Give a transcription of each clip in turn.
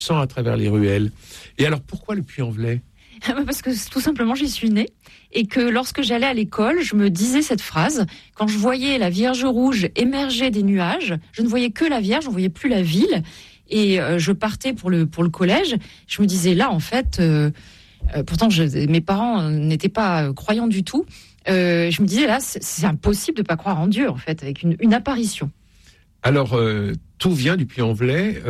sang à travers les ruelles. Et alors, pourquoi le Puy-en-Velay ? Parce que tout simplement, j'y suis née. Et que lorsque j'allais à l'école, je me disais cette phrase. Quand je voyais la Vierge rouge émerger des nuages, je ne voyais que la Vierge, on ne voyait plus la ville. Et je partais pour le collège. Je me disais là, en fait, pourtant mes parents n'étaient pas croyants du tout. Je me disais là, c'est impossible de ne pas croire en Dieu, en fait, avec une apparition. Alors, tout vient du Puy-en-Velay.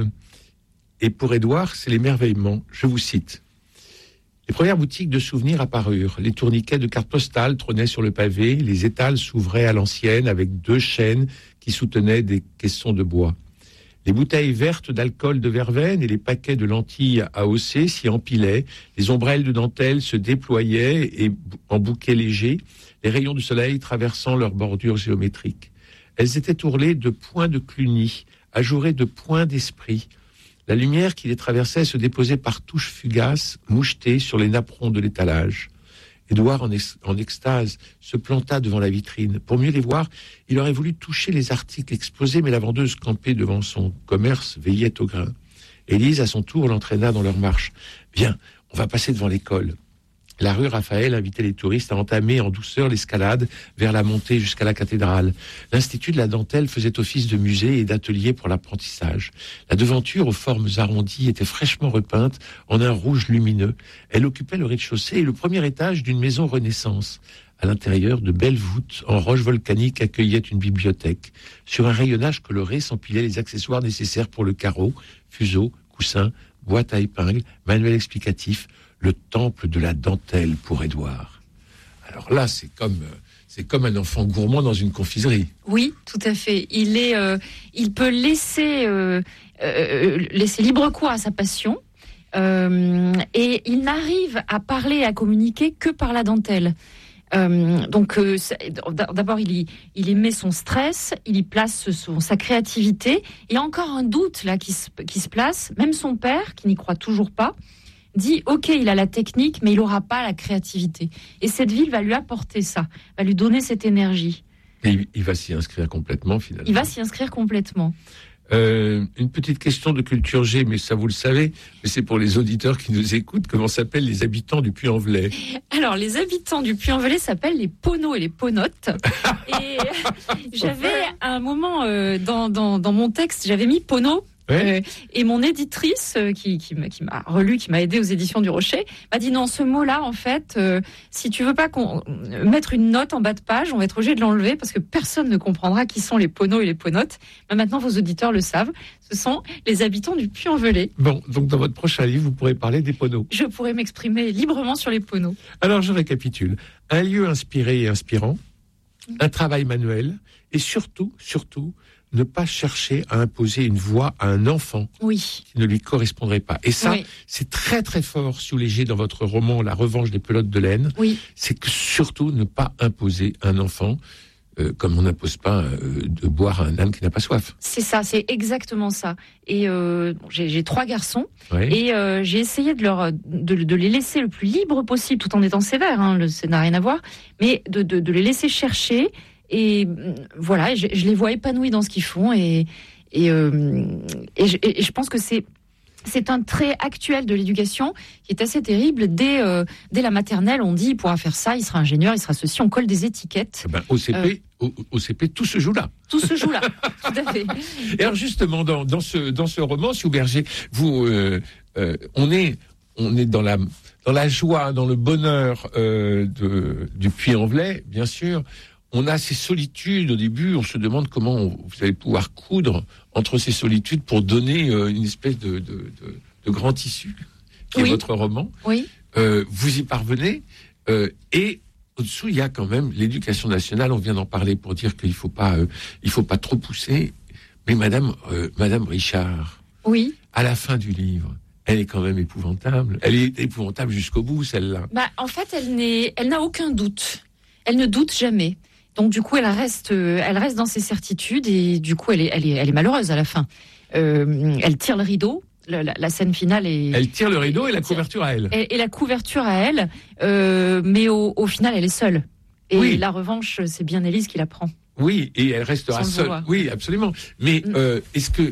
Et pour Édouard, c'est l'émerveillement. Je vous cite. Les premières boutiques de souvenirs apparurent. Les tourniquets de cartes postales trônaient sur le pavé. Les étals s'ouvraient à l'ancienne avec 2 chaînes qui soutenaient des caissons de bois. Les bouteilles vertes d'alcool de verveine et les paquets de lentilles AOC s'y empilaient. Les ombrelles de dentelle se déployaient et en bouquets légers, les rayons du soleil traversant leurs bordures géométriques. Elles étaient ourlées de points de Cluny, ajourées de points d'esprit. La lumière qui les traversait se déposait par touches fugaces, mouchetées sur les napperons de l'étalage. Édouard, en extase, se planta devant la vitrine. Pour mieux les voir, il aurait voulu toucher les articles exposés, mais la vendeuse campée devant son commerce veillait au grain. Élise, à son tour, l'entraîna dans leur marche. « Viens, on va passer devant l'école. » La rue Raphaël invitait les touristes à entamer en douceur l'escalade vers la montée jusqu'à la cathédrale. L'Institut de la dentelle faisait office de musée et d'atelier pour l'apprentissage. La devanture aux formes arrondies était fraîchement repeinte en un rouge lumineux. Elle occupait le rez-de-chaussée et le premier étage d'une maison Renaissance. À l'intérieur, de belles voûtes en roche volcanique accueillaient une bibliothèque. Sur un rayonnage coloré s'empilaient les accessoires nécessaires pour le carreau, fuseau, coussin, boîte à épingles, manuel explicatif, le temple de la dentelle pour Édouard. Alors là, c'est comme un enfant gourmand dans une confiserie. Oui, tout à fait. Il peut laisser libre cours à sa passion, et il n'arrive à parler et à communiquer que par la dentelle. D'abord, il y met son stress, il y place sa créativité. Il y a encore un doute là qui se place. Même son père, qui n'y croit toujours pas, dit ok, il a la technique, mais il n'aura pas la créativité. Et cette ville va lui apporter ça, va lui donner cette énergie. Et il va s'y inscrire complètement, finalement. Il va s'y inscrire complètement. Une petite question de culture G, mais ça vous le savez, mais c'est pour les auditeurs qui nous écoutent. Comment s'appellent les habitants du Puy-en-Velay ? Alors, les habitants du Puy-en-Velay s'appellent les Poneaux et les Ponottes. Et j'avais un moment dans mon texte, j'avais mis Poneaux. Ouais. Et mon éditrice qui m'a relu, qui m'a aidé aux éditions du Rocher, m'a dit non, ce mot-là, en fait, si tu veux pas mettre une note en bas de page, on va être obligé de l'enlever parce que personne ne comprendra qui sont les Poneaux et les Ponottes. Mais maintenant, vos auditeurs le savent, ce sont les habitants du Puy-en-Velay. Bon, donc dans votre prochain livre, vous pourrez parler des Poneaux. Je pourrais m'exprimer librement sur les Poneaux. Alors, je récapitule. Un lieu inspiré et inspirant, un travail manuel, et surtout, ne pas chercher à imposer une voix à un enfant qui ne lui correspondrait pas. Et ça, c'est très très fort soulégé dans votre roman La Revanche des pelotes de laine. Oui. C'est que surtout ne pas imposer à un enfant, comme on n'impose pas de boire à un âne qui n'a pas soif. C'est ça, c'est exactement ça. Et j'ai 3 garçons, et j'ai essayé de les laisser le plus libre possible, tout en étant sévère, ça n'a rien à voir, mais de les laisser chercher. Et voilà, je les vois épanouis dans ce qu'ils font, et je pense que c'est un trait actuel de l'éducation qui est assez terrible. Dès la maternelle, on dit il pourra faire ça, il sera ingénieur, il sera ceci, on colle des étiquettes. Au CP, tout se joue là. Tout se joue là, tout à fait. Et alors justement, dans ce roman, Sue Berger, on est dans la joie, dans le bonheur du Puy-en-Velay, bien sûr. On a ces solitudes au début, on se demande comment vous allez pouvoir coudre entre ces solitudes pour donner une espèce de grand tissu, qui est votre roman. Oui. Vous y parvenez, et au-dessous, il y a quand même l'éducation nationale, on vient d'en parler pour dire qu'il faut pas trop pousser. Mais Madame Richard, à la fin du livre, elle est quand même épouvantable. Elle est épouvantable jusqu'au bout, celle-là. En fait, elle n'a aucun doute. Elle ne doute jamais. Donc du coup, elle reste dans ses certitudes, et du coup, elle est malheureuse à la fin. Elle tire le rideau. La scène finale est. Elle tire le rideau et la couverture à elle. Et la couverture à elle, mais au final, elle est seule. Et la revanche, c'est bien Élise qui la prend. Oui, et elle restera seule. Oui, absolument. Mais est-ce que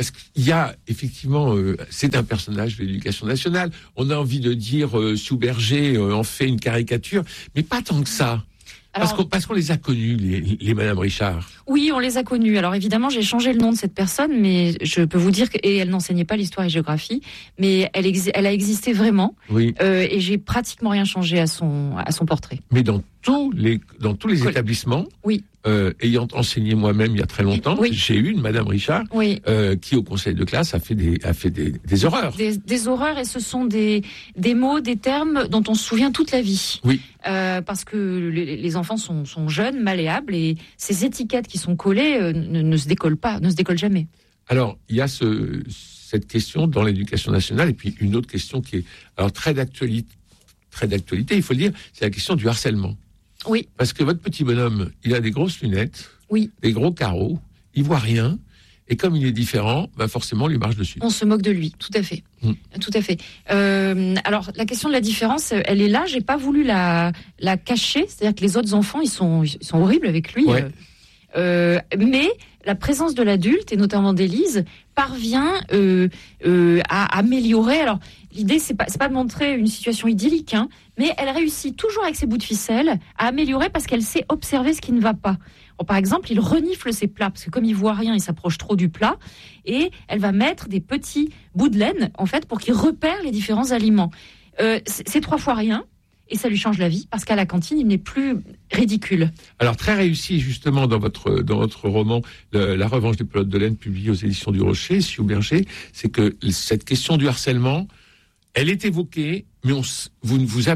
parce qu'il y a effectivement, c'est un personnage de l'éducation nationale. On a envie de dire Souberger en fait une caricature, mais pas tant que ça. Parce qu'on les a connus, les Madame Richard. Oui, on les a connus. Alors évidemment, j'ai changé le nom de cette personne, mais je peux vous dire et elle n'enseignait pas l'histoire et géographie, mais elle a existé vraiment. Oui. Et j'ai pratiquement rien changé à son portrait. Mais dans tous les établissements, oui. Ayant enseigné moi-même il y a très longtemps, oui. J'ai eu une Madame Richard qui, au conseil de classe, a fait des horreurs. Des horreurs, et ce sont des mots, des termes dont on se souvient toute la vie. Oui. Parce que les enfants sont jeunes, malléables, et ces étiquettes qui sont collées ne se décollent pas, ne se décollent jamais. Alors, il y a cette question dans l'éducation nationale, et puis une autre question qui est très d'actualité, il faut le dire, c'est la question du harcèlement. Oui. Parce que votre petit bonhomme, il a des grosses lunettes, oui. Des gros carreaux, il voit rien, et comme il est différent, forcément, on lui marche dessus. On se moque de lui, tout à fait. Tout à fait. Alors, la question de la différence, elle est là. J'ai pas voulu la cacher. C'est-à-dire que les autres enfants, ils sont horribles avec lui. Ouais. Mais la présence de l'adulte, et notamment d'Élise, parvient à améliorer. Alors, l'idée, c'est pas de montrer une situation idyllique, hein, mais elle réussit toujours avec ses bouts de ficelle à améliorer parce qu'elle sait observer ce qui ne va pas. Bon, par exemple, il renifle ses plats parce que comme il voit rien, il s'approche trop du plat, et elle va mettre des petits bouts de laine, en fait, pour qu'il repère les différents aliments. C'est 3 fois rien. Et ça lui change la vie, parce qu'à la cantine, il n'est plus ridicule. Alors, très réussi, justement, dans votre roman, La revanche des pelotes de laine, publié aux éditions du Rocher, Souberger, c'est que cette question du harcèlement, elle est évoquée, mais vous ne vous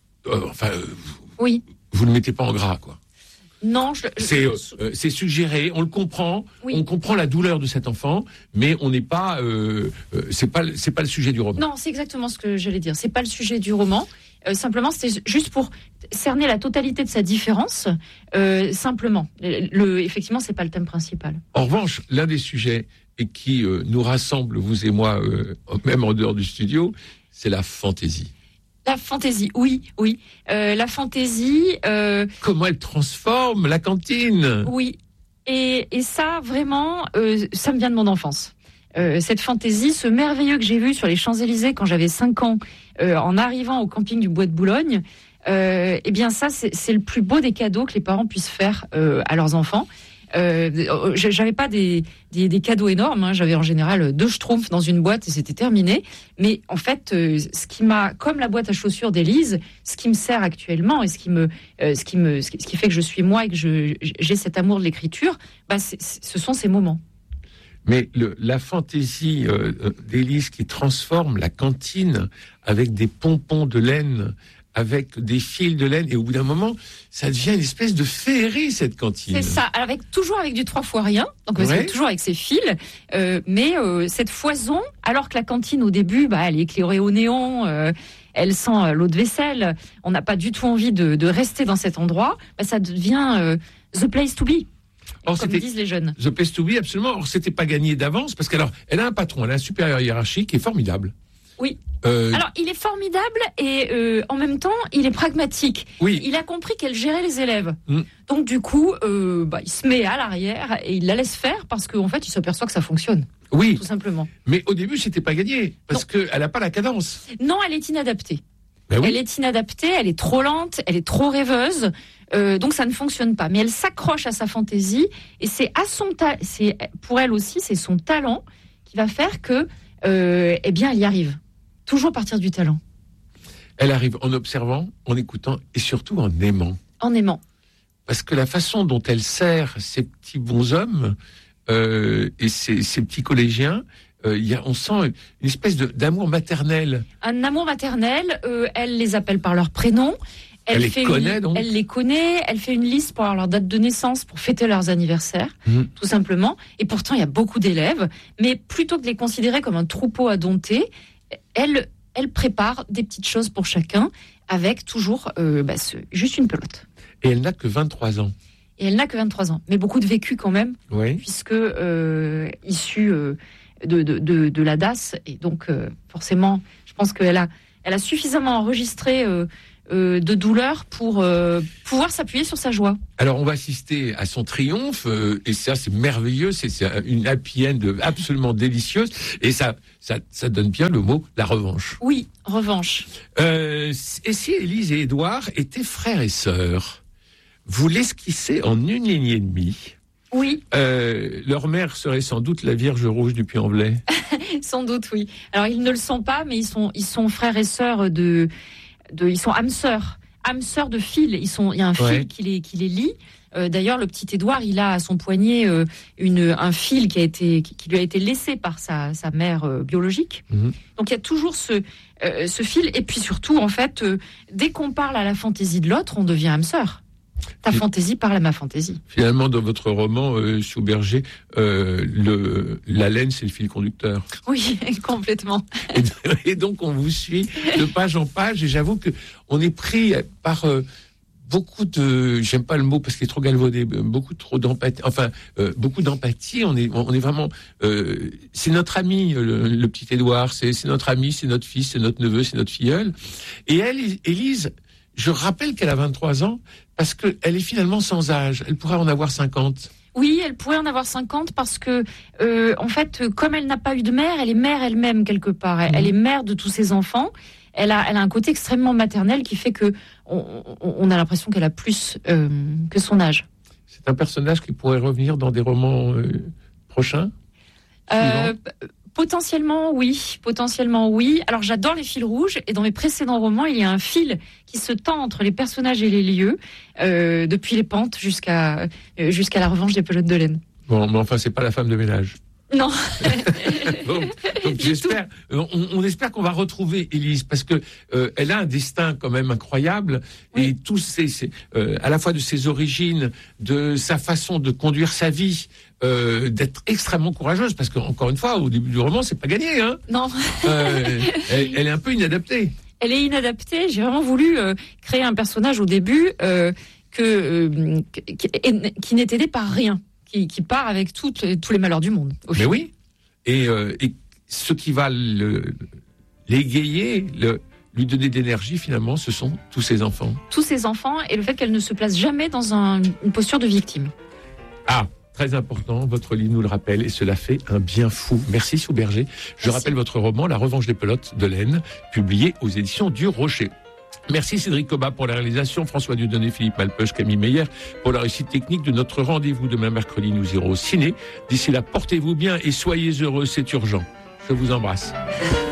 oui. Vous ne mettez pas en gras, quoi. Non, c'est suggéré, on le comprend, oui. On comprend la douleur de cet enfant, mais on n'est pas, c'est pas le sujet du roman. Non, c'est exactement ce que j'allais dire. C'est pas le sujet du roman. Simplement, c'était juste pour cerner la totalité de sa différence. Simplement, effectivement, c'est pas le thème principal. En revanche, l'un des sujets et qui nous rassemble, vous et moi, même en dehors du studio, c'est la fantaisie. La fantaisie, oui. La fantaisie. Comment elle transforme la cantine. Oui. Et ça, vraiment, ça me vient de mon enfance. Cette fantaisie, ce merveilleux que j'ai vu sur les Champs-Élysées quand j'avais 5 ans, en arrivant au camping du Bois de Boulogne, eh bien ça, c'est le plus beau des cadeaux que les parents puissent faire à leurs enfants. J'avais pas des cadeaux énormes, hein. J'avais en général 2 schtroumpfs dans une boîte et c'était terminé. Mais en fait, ce qui m'a, comme la boîte à chaussures d'Élise, ce qui me sert actuellement et ce qui fait que je suis moi et que j'ai cet amour de l'écriture, ce sont ces moments. Mais la fantaisie d'Élise qui transforme la cantine avec des pompons de laine, avec des fils de laine, et au bout d'un moment, ça devient une espèce de féerie, cette cantine. C'est ça, toujours avec du 3 fois rien, donc toujours avec ses fils, mais cette foison, alors que la cantine au début, elle est éclairée au néon, elle sent l'eau de vaisselle, on n'a pas du tout envie de rester dans cet endroit, ça devient the place to be. Comme disent les jeunes. The place to be, absolument. Or, c'était pas gagné d'avance, parce qu'elle a un patron, elle a un supérieur hiérarchique qui est formidable. Oui. Alors, il est formidable et en même temps, il est pragmatique. Oui. Il a compris qu'elle gérait les élèves. Donc, du coup, il se met à l'arrière et il la laisse faire parce qu'en fait, il s'aperçoit que ça fonctionne. Oui. Tout simplement. Mais au début, c'était pas gagné parce qu'elle n'a pas la cadence. Non, elle est inadaptée. Ben oui. Elle est inadaptée, elle est trop lente, elle est trop rêveuse. Donc ça ne fonctionne pas. Mais elle s'accroche à sa fantaisie et c'est pour elle aussi, c'est son talent qui va faire que, elle y arrive. Toujours partir du talent. Elle arrive en observant, en écoutant et surtout en aimant. En aimant. Parce que la façon dont elle sert ces petits bonshommes et ces petits collégiens, on sent une espèce d'amour maternel. Un amour maternel. Elle les appelle par leur prénom. Elle les connaît, elle fait une liste pour avoir leur date de naissance, pour fêter leurs anniversaires, tout simplement. Et pourtant, il y a beaucoup d'élèves. Mais plutôt que de les considérer comme un troupeau à dompter, elle prépare des petites choses pour chacun, avec toujours juste une pelote. Et elle n'a que 23 ans. Mais beaucoup de vécu quand même, oui. Puisque issue de la DAS. Et donc, forcément, je pense qu'elle a suffisamment enregistré de douleur pour pouvoir s'appuyer sur sa joie. Alors, on va assister à son triomphe, et ça, c'est merveilleux, c'est une happy end absolument délicieuse, et ça donne bien le mot la revanche. Oui, revanche. Et si Élise et Édouard étaient frères et sœurs, vous l'esquissez en une ligne et demie. Oui. Leur mère serait sans doute la Vierge Rouge du Puy-en-Velay. Sans doute, oui. Alors, ils ne le sont pas, mais ils sont frères et sœurs ils sont âmes sœurs de fil. Il y a un fil qui les lie. D'ailleurs, le petit Édouard, il a à son poignet un fil qui lui a été laissé par sa mère biologique. Mmh. Donc, il y a toujours ce fil. Et puis surtout, en fait, dès qu'on parle à la fantaisie de l'autre, on devient âme sœur. Ta fantaisie parle à ma fantaisie. Finalement, dans votre roman, Schouberger, la laine, c'est le fil conducteur. Oui, complètement. Et donc, on vous suit de page en page. Et j'avoue que on est pris par beaucoup de, j'aime pas le mot parce qu'il est trop galvaudé, beaucoup trop d'empathie. Enfin, beaucoup d'empathie. On est vraiment. C'est notre ami, le petit Édouard. C'est notre ami, c'est notre fils, c'est notre neveu, c'est notre filleul. Et elle, Élise. Je rappelle qu'elle a 23 ans parce qu'elle est finalement sans âge. Elle pourrait en avoir 50. Oui, elle pourrait en avoir 50 parce que, en fait, comme elle n'a pas eu de mère, elle est mère elle-même quelque part. Elle est mère de tous ses enfants. Elle a un côté extrêmement maternel qui fait que on a l'impression qu'elle a plus que son âge. C'est un personnage qui pourrait revenir dans des romans prochains. Potentiellement oui. Alors j'adore les fils rouges et dans mes précédents romans, il y a un fil qui se tend entre les personnages et les lieux, depuis les pentes jusqu'à la revanche des pelotes de laine. Bon, mais enfin, c'est pas la femme de ménage. Non. donc j'espère, on espère qu'on va retrouver Élise parce que elle a un destin quand même incroyable et tous à la fois de ses origines, de sa façon de conduire sa vie, d'être extrêmement courageuse parce qu'encore une fois, au début du roman, c'est pas gagné, hein. Non. Elle est un peu inadaptée. Elle est inadaptée. J'ai vraiment voulu créer un personnage au début qui n'est aidé par rien. Qui part avec tous les malheurs du monde. Mais oui. Et ce qui va l'égayer, lui donner d'énergie, finalement, ce sont tous ses enfants. Tous ses enfants et le fait qu'elle ne se place jamais dans une posture de victime. Ah, très important, votre livre nous le rappelle et cela fait un bien fou. Merci Schouberger. Je rappelle votre roman La Revanche des pelotes de laine, publié aux éditions du Rocher. Merci Cédric Cobat pour la réalisation, François Dieudonné, Philippe Malpeuch, Camille Meyer pour la réussite technique de notre rendez-vous demain mercredi. Nous irons au ciné. D'ici là, portez-vous bien et soyez heureux, c'est urgent. Je vous embrasse.